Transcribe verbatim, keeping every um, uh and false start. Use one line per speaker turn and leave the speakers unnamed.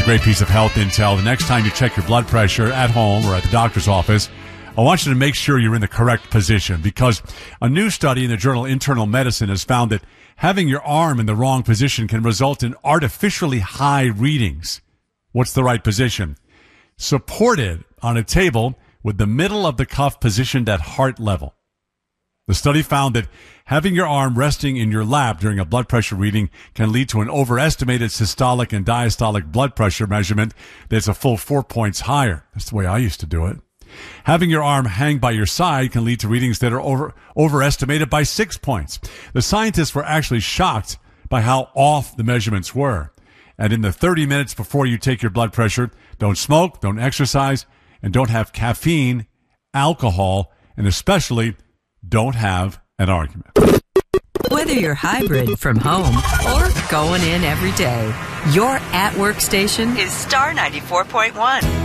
a great piece of health intel. The next time you check your blood pressure at home or at the doctor's office, I want you to make sure you're in the correct position, because a new study in the journal Internal Medicine has found that having your arm in the wrong position can result in artificially high readings. What's the right position? Supported on a table with the middle of the cuff positioned at heart level. The study found that having your arm resting in your lap during a blood pressure reading can lead to an overestimated systolic and diastolic blood pressure measurement that's a full four points higher. That's the way I used to do it. Having your arm hang by your side can lead to readings that are over overestimated by six points. The scientists were actually shocked by how off the measurements were. And in the thirty minutes before you take your blood pressure, don't smoke, don't exercise, and don't have caffeine, alcohol, and especially don't have an argument.
Whether you're hybrid from home or going in every day, your at-work station is Star ninety-four point one.